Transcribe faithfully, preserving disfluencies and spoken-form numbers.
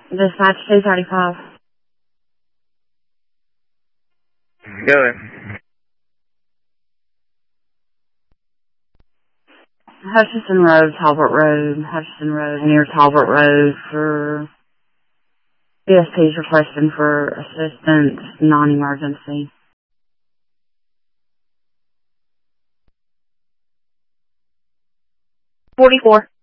Dispatch two thirty-five. Go ahead. Hutchinson Road, Talbot Road, Hutchinson Road, near Talbot Road for D S P's requesting for assistance, non-emergency. forty-four.